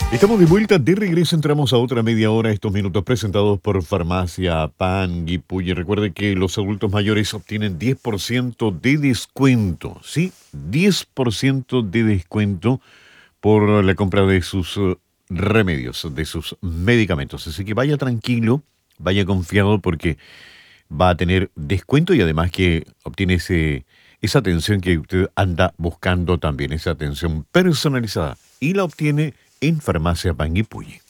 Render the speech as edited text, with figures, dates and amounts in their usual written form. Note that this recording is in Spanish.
Estamos de vuelta, de regreso entramos a otra media hora, estos minutos presentados por Farmacia Panguipulli. Recuerde que los adultos mayores obtienen 10% de descuento, ¿sí? 10% de descuento por la compra de sus remedios, de sus medicamentos. Así que vaya tranquilo, vaya confiado porque va a tener descuento y además que obtiene esa atención que usted anda buscando también, esa atención personalizada y la obtiene en Farmacia Panguipulli.